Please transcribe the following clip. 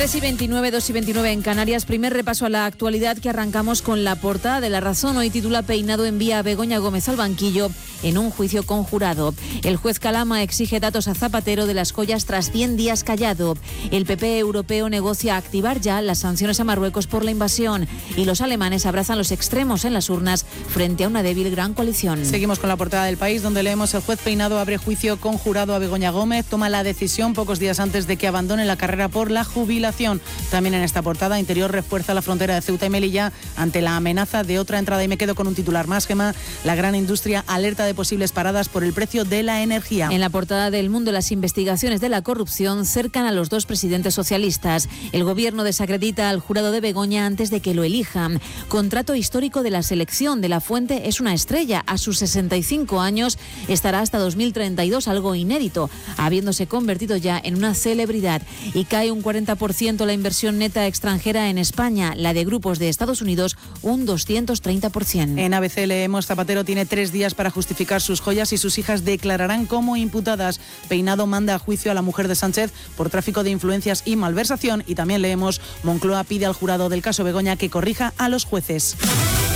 3:29, 2:29 en Canarias. Primer repaso a la actualidad que arrancamos con la portada de La Razón. Hoy titula: Peinado envía a Begoña Gómez al banquillo en un juicio conjurado. El juez Calama exige datos a Zapatero de las joyas tras 100 días callado. El PP europeo negocia activar ya las sanciones a Marruecos por la invasión. Y los alemanes abrazan los extremos en las urnas frente a una débil gran coalición. Seguimos con la portada del País, donde leemos: el juez Peinado abre juicio conjurado a Begoña Gómez. Toma la decisión pocos días antes de que abandone la carrera por la jubilación. También en esta portada, Interior refuerza la frontera de Ceuta y Melilla ante la amenaza de otra entrada. Y me quedo con un titular más, Gemma: la gran industria alerta de posibles paradas por el precio de la energía. En la portada del Mundo, las investigaciones de la corrupción cercan a los dos presidentes socialistas. El gobierno desacredita al jurado de Begoña antes de que lo elijan. Contrato histórico de la selección. De la Fuente es una estrella. A sus 65 años estará hasta 2032, algo inédito, habiéndose convertido ya en una celebridad. Y cae un 40% la inversión neta extranjera en España, la de grupos de Estados Unidos un 230%. En ABC leemos: Zapatero tiene 3 días para justificar sus joyas y sus hijas declararán como imputadas. Peinado manda a juicio a la mujer de Sánchez por tráfico de influencias y malversación. Y también leemos: Moncloa pide al jurado del caso Begoña que corrija a los jueces.